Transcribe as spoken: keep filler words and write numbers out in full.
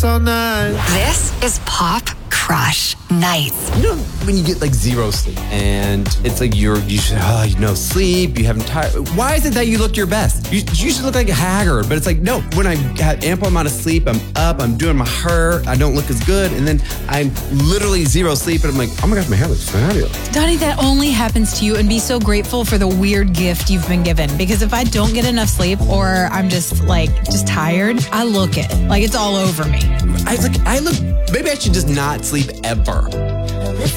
all night. This is Pop Crush Nights. You know when you get like zero sleep and it's like you're, you should, oh, you know, sleep, you haven't tired. Why is it that you look your best? You, you should look like a haggard, but it's like, no, when I have ample amount of sleep, I'm up, I'm doing my hair, I don't look as good. And then I'm literally zero sleep and I'm like, oh my gosh, my hair looks fabulous. Donnie, that only happens to you, and be so grateful for the weird gift you've been given. Because if I don't get enough sleep or I'm just like, just tired, I look it. Like it's all over me. I like, I look, maybe I should just not sleep ever.